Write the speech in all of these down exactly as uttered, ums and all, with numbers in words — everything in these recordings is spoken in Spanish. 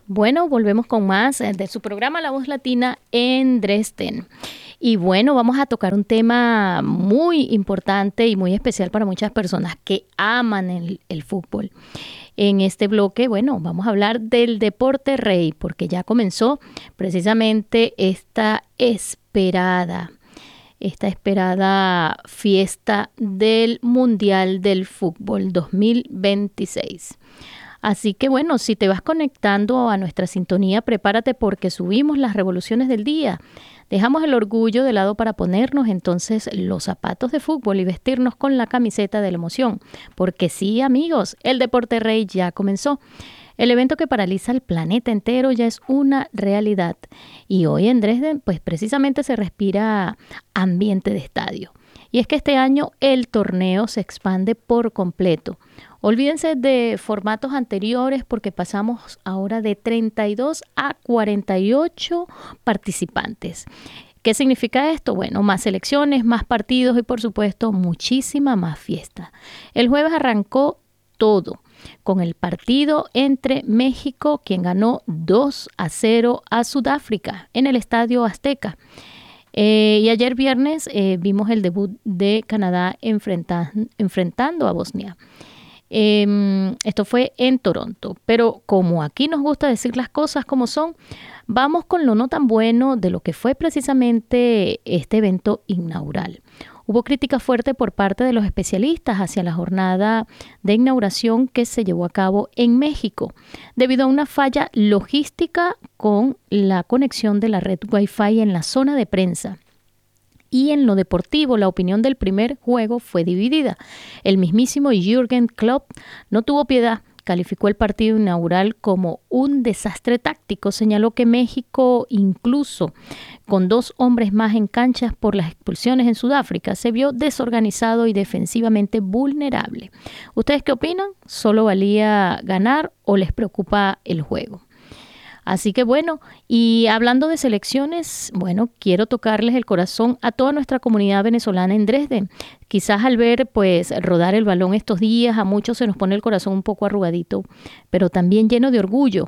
Bueno, volvemos con más eh, de su programa La Voz Latina en Dresden. Y bueno, vamos a tocar un tema muy importante y muy especial para muchas personas que aman el, el fútbol. En este bloque, bueno, vamos a hablar del deporte rey, porque ya comenzó precisamente esta esperada, esta esperada fiesta del Mundial del Fútbol dos mil veintiséis. Así que bueno, si te vas conectando a nuestra sintonía, prepárate porque subimos las revoluciones del día. Dejamos el orgullo de lado para ponernos entonces los zapatos de fútbol y vestirnos con la camiseta de la emoción. Porque sí, amigos, el deporte rey ya comenzó. El evento que paraliza el planeta entero ya es una realidad. Y hoy en Dresden, pues precisamente se respira ambiente de estadio. Y es que este año el torneo se expande por completo. Olvídense de formatos anteriores porque pasamos ahora de treinta y dos a cuarenta y ocho participantes. ¿Qué significa esto? Bueno, más selecciones, más partidos y por supuesto muchísima más fiesta. El jueves arrancó todo con el partido entre México, quien ganó dos a cero a Sudáfrica en el Estadio Azteca. Eh, y ayer viernes eh, vimos el debut de Canadá enfrenta- enfrentando a Bosnia. Eh, esto fue en Toronto, pero como aquí nos gusta decir las cosas como son, vamos con lo no tan bueno de lo que fue precisamente este evento inaugural. Hubo crítica fuerte por parte de los especialistas hacia la jornada de inauguración que se llevó a cabo en México, debido a una falla logística con la conexión de la red Wi-Fi en la zona de prensa. Y en lo deportivo, la opinión del primer juego fue dividida. El mismísimo Jürgen Klopp no tuvo piedad. Calificó el partido inaugural como un desastre táctico. Señaló que México, incluso con dos hombres más en canchas por las expulsiones en Sudáfrica, se vio desorganizado y defensivamente vulnerable. ¿Ustedes qué opinan? ¿Solo valía ganar o les preocupa el juego? Así que bueno, y hablando de selecciones, bueno, quiero tocarles el corazón a toda nuestra comunidad venezolana en Dresden. Quizás al ver pues rodar el balón estos días, a muchos se nos pone el corazón un poco arrugadito, pero también lleno de orgullo,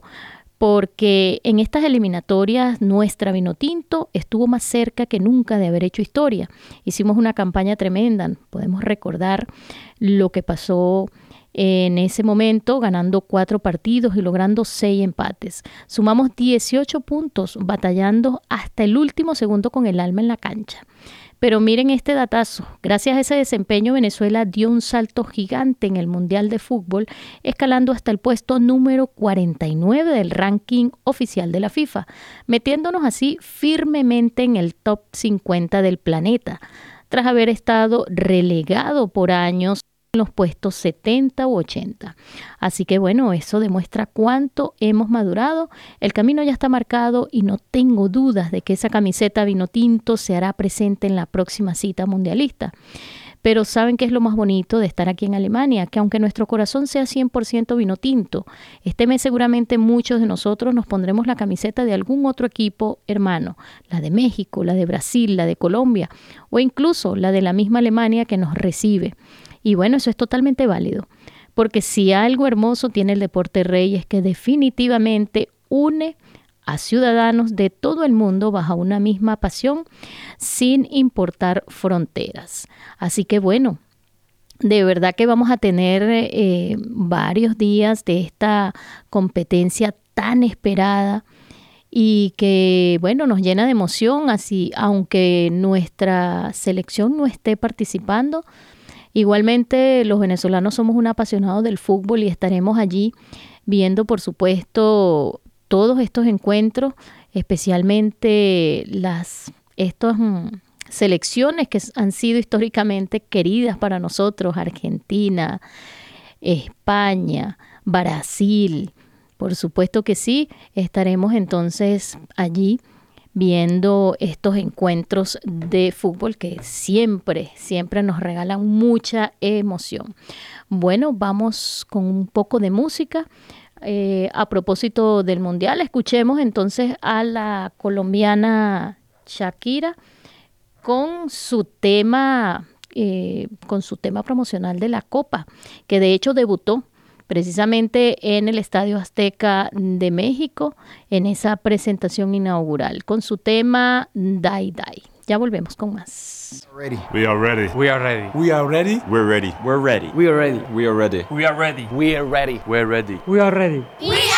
porque en estas eliminatorias nuestra Vinotinto estuvo más cerca que nunca de haber hecho historia. Hicimos una campaña tremenda, podemos recordar lo que pasó en ese momento, ganando cuatro partidos y logrando seis empates. Sumamos dieciocho puntos, batallando hasta el último segundo con el alma en la cancha. Pero miren este datazo. Gracias a ese desempeño, Venezuela dio un salto gigante en el Mundial de Fútbol, escalando hasta el puesto número cuarenta y nueve del ranking oficial de la FIFA, metiéndonos así firmemente en el top cincuenta del planeta, tras haber estado relegado por años en los puestos setenta u ochenta. Así que bueno, eso demuestra cuánto hemos madurado. El camino ya está marcado y no tengo dudas de que esa camiseta vinotinto se hará presente en la próxima cita mundialista. Pero ¿saben qué es lo más bonito de estar aquí en Alemania? Que aunque nuestro corazón sea cien por ciento vino tinto, este mes seguramente muchos de nosotros nos pondremos la camiseta de algún otro equipo hermano, la de México, la de Brasil, la de Colombia o incluso la de la misma Alemania que nos recibe. Y bueno, eso es totalmente válido, porque si algo hermoso tiene el deporte rey es que definitivamente une a ciudadanos de todo el mundo bajo una misma pasión, sin importar fronteras. Así que bueno, de verdad que vamos a tener eh, varios días de esta competencia tan esperada y que, bueno, nos llena de emoción, así, aunque nuestra selección no esté participando. Igualmente, los venezolanos somos un apasionados del fútbol y estaremos allí viendo, por supuesto, todos estos encuentros, especialmente las estas mm, selecciones que han sido históricamente queridas para nosotros: Argentina, España, Brasil. Por supuesto que sí, estaremos entonces allí viendo estos encuentros de fútbol que siempre, siempre nos regalan mucha emoción. Bueno, vamos con un poco de música. Eh, a propósito del Mundial, escuchemos entonces a la colombiana Shakira con su tema, eh, con su tema promocional de la Copa, que de hecho debutó precisamente en el Estadio Azteca de México, en esa presentación inaugural, con su tema Die Die. Ya volvemos con más. We are ready. We are ready. We are ready. We're ready. We're ready. We are ready. We are ready. We are ready. We are ready. We're ready. We are ready. We